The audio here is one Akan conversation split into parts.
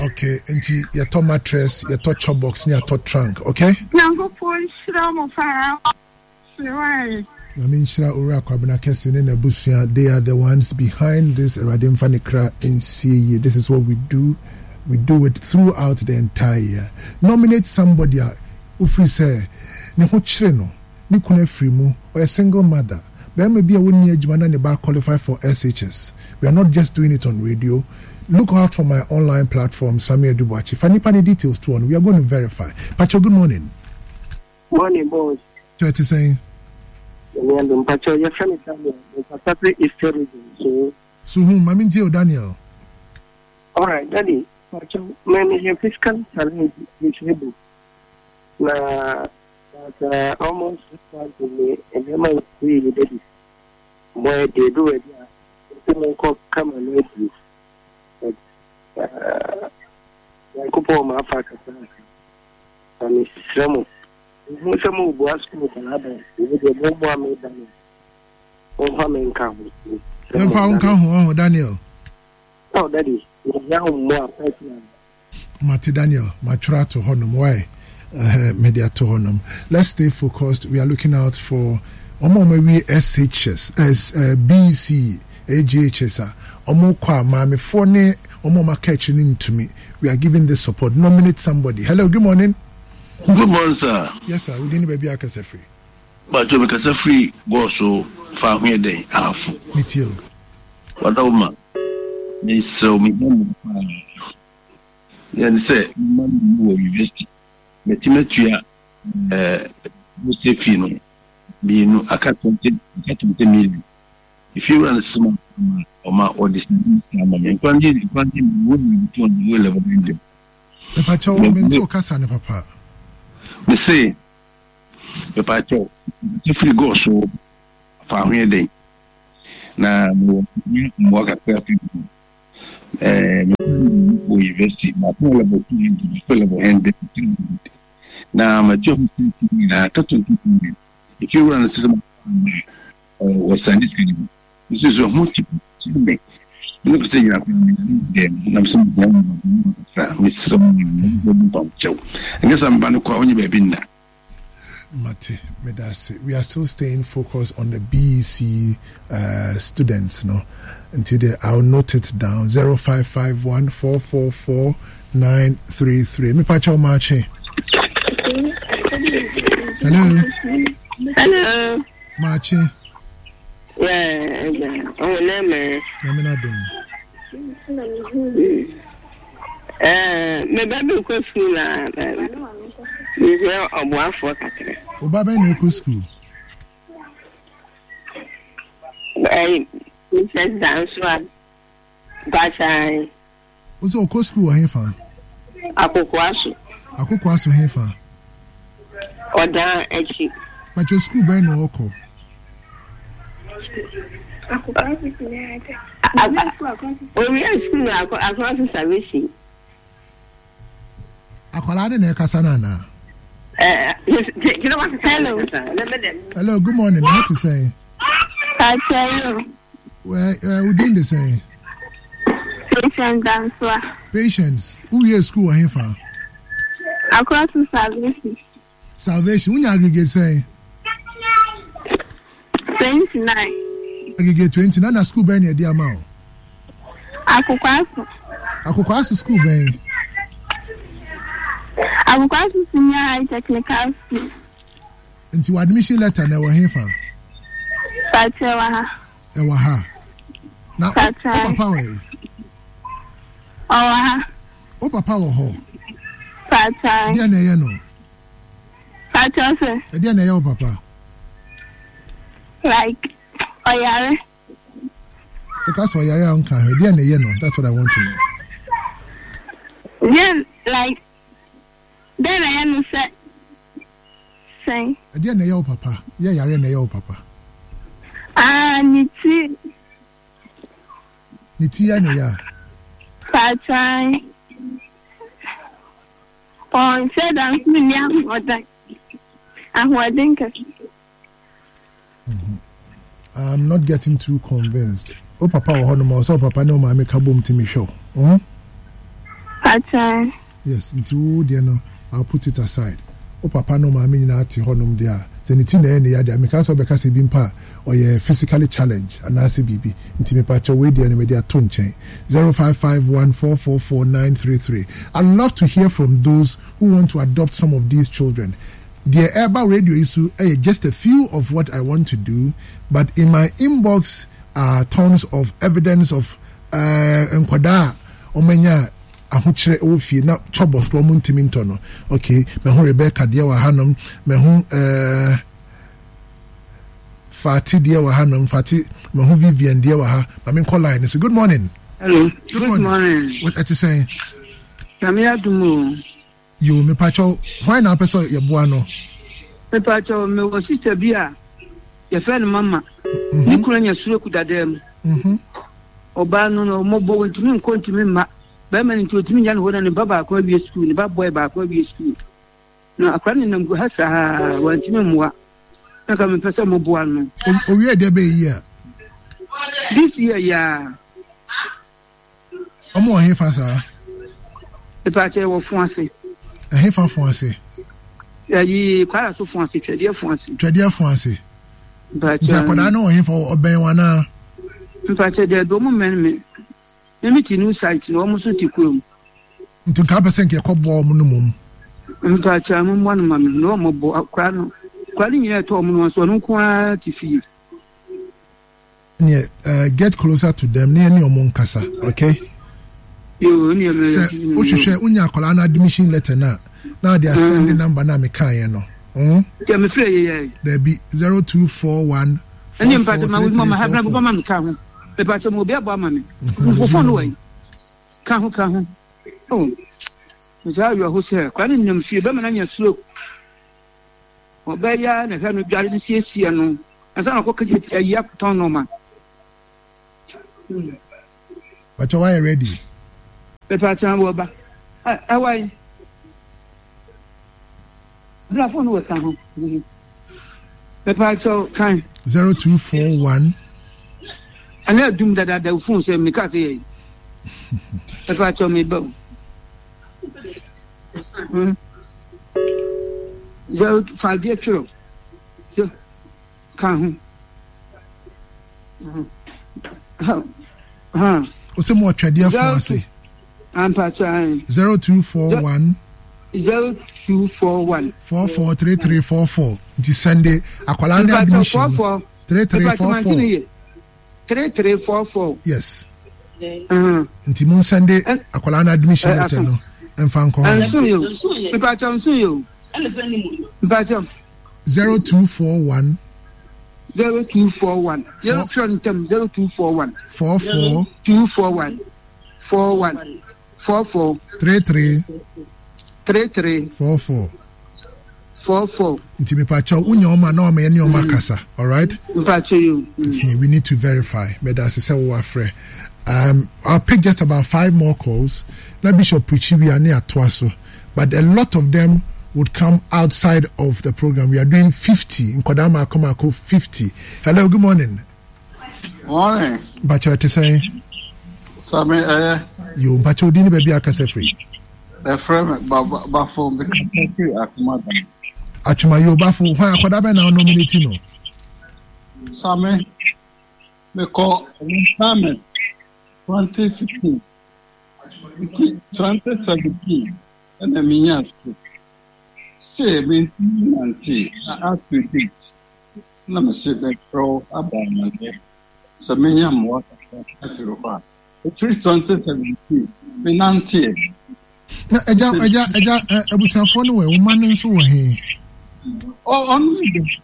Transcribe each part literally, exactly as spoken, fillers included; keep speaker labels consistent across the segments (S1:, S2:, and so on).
S1: Okay, nti your top mattress, your top chop box, your top trunk, okay?
S2: Nango phone shira mo fara. Right.
S1: I mean, Shira Ura Kwabena Kessin in Abusia, they are the ones behind this Radim Fanikra in C. This is what we do. We do it throughout the entire year. Nominate somebody who say, Niho Chireno, Nikune Frimu, or a single mother. There may be a one year Jumana Neba qualify for S H S. We are not just doing it on radio. Look out for my online platform, Samir Dubachi. If any any details to one, we are going to verify. Pacho, good morning.
S3: Morning, boss.
S1: What you saying?
S3: Pacho, your friend is Daniel. It's very so.
S1: So, whom? I mean, Daniel.
S3: All right, Daddy. Pacho, my fiscal challenge is able. Na, uh, almost one to me, and then my really did it. Why they do it, yeah. People come and wait you. Uh, couple my Africa and it's Ramo. Most of them was going to happen. With the bomb made Daniel. Oh, how many come?
S1: Don't found come, Daniel.
S3: Oh, Daddy, now more personal.
S1: Mati Daniel, Matra to Honum, why? Uh, media to Honum. Let's stay focused. We are looking out for Omo maybe S H S, as uh, B C, A G H S, Omo Kwa, Mami Fone. Omoma catching into me. We are giving this support. Nominate somebody. Hello, good morning.
S4: Good morning, sir.
S1: Yes, sir. We didn't baby I can say free.
S4: But you make us free go so far here day half.
S1: Me too.
S4: What over? This so me. Then say man go university. Me timetria eh Mustafino be no akatonte akatonte million. If you run a small Oma or this number, you can't get you can't get wood to the will of them.
S1: The Pacho Mento Casana Papa.
S4: We say, the Pacho, if you go so far here day. Now, work at traffic. We invested my pool about two hundred spellable hand. Now, my job is I cut to if you run a system or send this game. This is a multiple. Look, say you have them. I'm some with some I guess I'm going to call you, baby.
S1: Mate, we are still staying focused on the B E C uh, students, no? Until they, I'll note it down. Zero five five one four four four nine three three. Me pacho mache. Hello.
S3: Hello.
S1: Mache.
S3: Yeah, yeah. Oh, name.
S1: I'm not doing.
S3: Uh, my baby go school. Uh, we were a one for Catherine.
S1: Oh, Baba, you go school.
S3: I said dance one. But I.
S1: What's your co school? Here for.
S3: Akokwasu.
S1: Akokwasu here for.
S3: Oda echi.
S1: But your school by no oko.
S3: Oh, we are school. Akokwasu service.
S1: Akwalade na kasana na.
S3: Eh, you know what? Hello,
S1: hello. Good morning. What to say?
S3: I tell you.
S1: Well, uh, we doing the same.
S3: Patience dance.
S1: Patience. Who here school here for?
S3: Across the salvation.
S1: Salvation. When you aggregate say?
S3: Twenty-nine.
S1: Aggregate twenty-nine. Na school ben the amount.
S3: Akokwasu.
S1: Akokwasu school ben.
S3: Akokwasu senior high technical school.
S1: Into admission letter na we here for?
S3: Pachewa.
S1: Ewa ha. Na o papa we.
S3: Owa.
S1: O papa wo ho.
S3: Pacha.
S1: Dia na ye no.
S3: Pacha se.
S1: Dia na ye o papa.
S3: Like oyare.
S1: Because oyare an kan he. Dia na ye no. That's what I want to know.
S3: Then like then I am say say.
S1: Dia na ye o papa. Ye yare na ye o papa.
S3: Ah, niti.
S1: Niti ya na ya.
S3: Pacha. On said I'm young or that. I'm wedding.
S1: I'm not getting too convinced. Oh, papa, or no more. So, papa, no, my make a boom to me show. Hmm?
S2: Pacha.
S1: Yes, into the no, I'll put it aside. O papa no ma me nyina ate honum dia. Zeniti na ene ya dia me kan so be ka se bi mpa or ye physically challenge and ase bibi. Nti me pacha we dia na me dia to nchen. zero five five one four four four nine three three. I'd love to hear from those who want to adopt some of these children. The Eba radio issue, eh, just a few of what I want to do, but in my inbox are tons of evidence of uh enkwada omenya ahokyere ofie na chobos ro mu ntimi ntono. Okay, me hu Rebecca dia wa hanom, me hu eh Fati dia wa hanom, Fati me hu Vivian dia wa ha. Ma me call line. So good morning.
S5: Hello. Good,
S1: good
S5: morning.
S1: morning. What are you saying?
S5: Kamia dumo.
S1: You me pacho why na person ye boa no?
S5: Me pacho me wo sister bia. Ye friend mama. Ni kura nya sure kudadem.
S1: Mhm.
S5: Oba no no mo bo ntimi nkontimi ma. Ba ma nti otimi nya no hoda ne baba akwa bi school, ne baba boy ba akwa bi school. Na akwa ne nam go hasa wa ntimi mwa. Na ka me pesa mo boa no.
S1: O wi de be year.
S5: This year ya.
S1: Omo he fa sa.
S5: Me pacho wo fonse.
S1: Eh fa fonse.
S5: Yayi kwara so fonse, twede fonse.
S1: Twede fonse.
S5: Pacho.
S1: Ja kwada no he fa oben wana.
S5: Pacho de do mo men me. Me meti new site no mo so tikuom.
S1: Nti ka pese nke kobo mo no mum.
S5: Mpacha mo mo no mame no mo bo akwa no. Kwa ni nyina to mo no so no kwa tifi.
S1: Yeah, uh, get closer to them near any omon kasa, okay?
S5: Yo ni me.
S1: Say o hwehwe unya akola na admission letter na. Now they are sending number na me kan ye no. Mhm.
S5: Ya me frɛ ye.
S1: There be zero two four one
S5: Ani mpacha ma wo ma ha na go ma me ka ho. Mpacha mo bi abo ama me. Mo fo no wai. Ka ho ka ho. Oh. Ja yo ho se kwa ni nyam fie be ma na nya suro. Obeya na hwa no dware ni siesie no. Asa na ko ka ya ton no ma.
S1: But why ready?
S5: Mpacha wo ba. Ah wai. La phone wo ka ho. Mpacha kan
S1: zero two four one
S5: Anya dum da da da phone say me ka say. Mpacha me ba. Hmm. Zero five year true. So kan ho. Ha. Ha.
S1: O se mo twede fonse.
S5: Ampacha
S1: zero two four one
S5: zero two four one
S1: four four three three four four. Nti Sunday akola na admission three three four four
S5: three three four four.
S1: Yes.
S5: Mhm.
S1: Nti mun Sunday akola na admission letter no. Enfan ko.
S5: Ansu yo. Mpacha ansu yo. Mpacha
S1: zero two four one
S5: zero two four one. Zero from zero two four one
S1: four four
S5: two four one four one four four
S1: three three
S5: three three
S1: four four.
S5: four four.
S1: Nti me pacha unya oma na oma ene oma kasa, all right?
S5: Mpacha yo.
S1: Okay, we need to verify. But as I said, we are free. Um, I'll pick just about five more calls. Na Bishop Prichibi ane atwaso, but a lot of them would come outside of the program. We are doing fifty in Kodama Komako fifty. Hello, good morning.
S6: Morning.
S1: Bacha te say.
S6: Sami eh.
S1: You bacha odini baby akase free.
S6: The frame ba ba from the country akumada.
S1: Achuma yo ba for why akoda be na nominate no.
S6: Sami me call Sami twenty fifteen. twenty seventeen. And the minyas. Say me nanti I ask you this. Na me say the pro abana there. So minyam what that's your part. twenty seventeen. Me nanti.
S1: Na eja eja eja ebusanfo no we woman nso wo he.
S6: Oh, on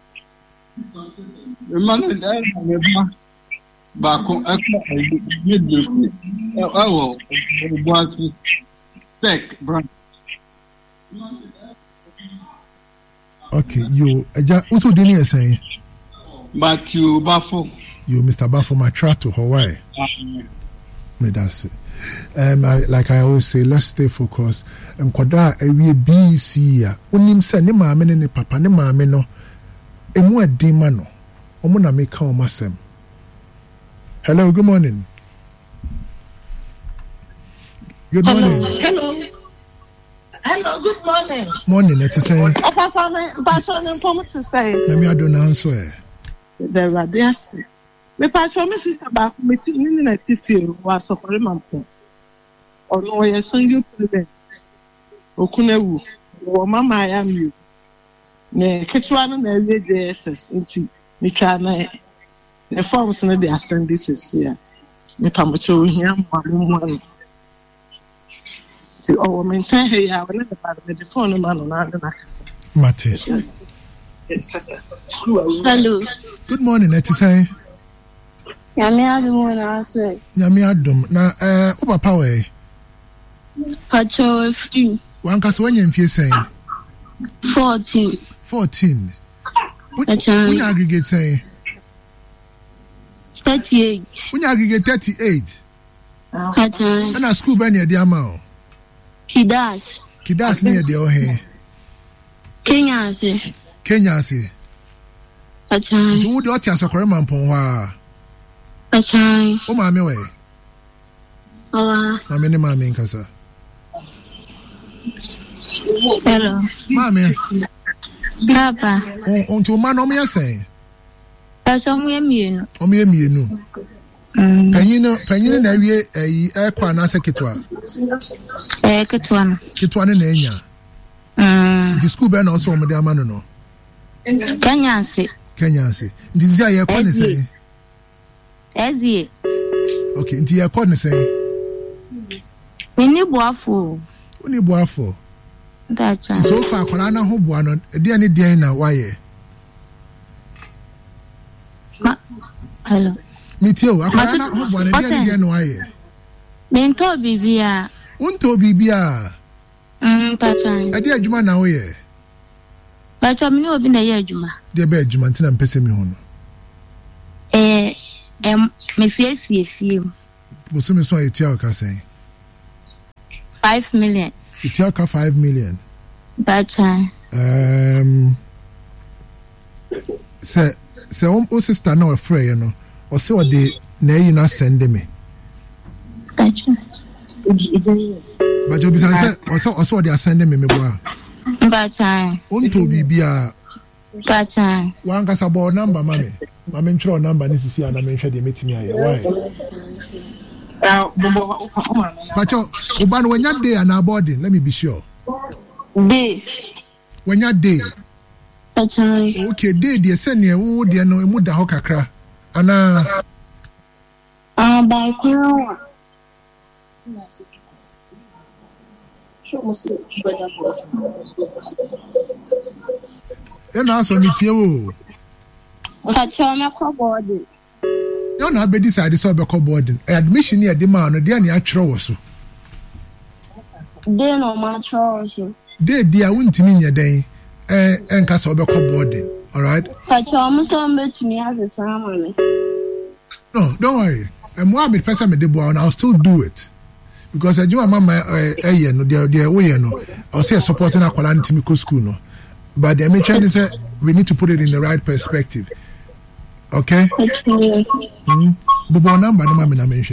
S6: the man that never back on a midwifery. Oh, what tech brand.
S1: Okay, you eja uso dini esen.
S6: But you baffle.
S1: You Mister Baffle Matrato Hawaii. Me that's it. Um, I, like I always say, let's stay focused. And kwada ewie B C ya. Unim se ne maame ne ne papa ne maame no. Emu adima no. Omo na make o masem. Hello, good morning. Good morning.
S7: Hello. Hello.
S2: Hello, good morning.
S1: Morning, let's say.
S2: I can't find my informant to say.
S1: Let me I don't answer.
S2: There are yes. Me patcho me sister back me tin ni na tifi wa so kore mampo. Ono ye single president. Okunewu. Wo mama ya mi. Ne ketwa no na ewe J S S nti me twa na the forms no dey ascend this here. Me pamocho hia mo mo. So oh maintain here ya wala the phone man na na kasa.
S1: Mate.
S7: Hello.
S1: Good morning, let's say.
S7: Yami adum na so.
S1: Yami adum na eh o papa we.
S7: Pacho free.
S1: Wan kasa wanya mfie sen.
S7: fourteen.
S1: fourteen.
S7: Pacho.
S1: When aggregate say
S7: thirty-eight.
S1: When aggregate thirty-eight.
S7: Pacho.
S1: And a school ban near the amount.
S7: Kidas.
S1: Kidas near the ohe.
S7: Kenya se.
S1: Kenya se.
S7: Pacho.
S1: Tu do tia sokore mampon wa.
S7: Pacho.
S1: O ma me we.
S7: Owa.
S1: Ma me ne ma me nkasa.
S7: Hello.
S1: Mami.
S7: Papa.
S1: On to man o me asen.
S7: Pacho mo yemienu.
S1: O me yemienu.
S7: Mm.
S1: Panyin no panyin na wie ayi e kwa na seketwa.
S7: Eh ketwa no.
S1: Ketwa ne na enya.
S7: Mm.
S1: The school be na so mo de amano no.
S7: Kenya se.
S1: Kenya se. Ndi zia ye kwa ne say.
S7: Ezie.
S1: Okay, ndi ye kwa ne say.
S7: Mini boafo.
S1: Uni boafo.
S7: Dacha.
S1: So far kwala na ho boa no de ne de na waye.
S7: Ma. Hello.
S1: Me too. Akwala na ho boa ne de ne de na waye.
S7: Mento bibia.
S1: Unto bibia.
S7: Mm, pacha.
S1: Ade adwuma na wo ye.
S7: Pacha me ni obi na ye adwuma.
S1: De be adwuma ntina mpese mi ho no.
S7: Eh, em me fie fie fie.
S1: Bo so me so etia ka sen.
S7: five million.
S1: Etia ka five million.
S7: Pacha.
S1: Um se se o sister na o frey no. O se o de na yi na send me.
S7: Pacha.
S1: But you be say o se o se o de send me me boa.
S7: Pacha.
S1: Unto bibia.
S7: Pacha.
S1: Wan kasa bo number mami. Mami ntro number ni sisi ana me hwe de metimi aye. Why? Pacho, uban wenya day and boarding. Let me be sure.
S7: Day.
S1: Wenya day.
S7: Pacha.
S1: Okay, day dey say ne wo de no emu da ho kakra. Ana
S7: Ah, by kwa.
S1: e na so ni tie wo.
S7: Pacha me kwa boarding.
S1: You na be decide so be ko boarding. Admission here the man no dey na atwere wo so.
S7: Day no ma church.
S1: Day dia wuntimi nya den. Eh enka so be ko boarding. All right?
S7: Pacha mo so mbetumi asesa amane.
S1: No, don't worry. I'm one with person me dey bo and I'll still do it. Because adwuma mama eh eh no dey dey wo ye no. I'll say supporting akwala ntimi ko school no. But the main thing is that we need to put it in the right perspective. Okay?
S7: Okay.
S1: Mm. Bobo number no mama na mention.